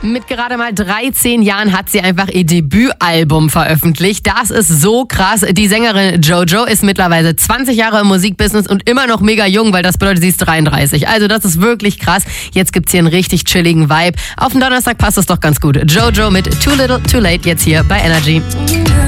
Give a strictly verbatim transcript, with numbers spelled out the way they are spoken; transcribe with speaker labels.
Speaker 1: Mit gerade mal dreizehn Jahren hat sie einfach ihr Debütalbum veröffentlicht. Das ist so krass. Die Sängerin JoJo ist mittlerweile zwanzig Jahre im Musikbusiness und immer noch mega jung, weil das bedeutet, sie ist dreiunddreißig. Also das ist wirklich krass. Jetzt gibt's hier einen richtig chilligen Vibe. Auf den Donnerstag passt das doch ganz gut. JoJo mit Too Little Too Late jetzt hier bei Energy.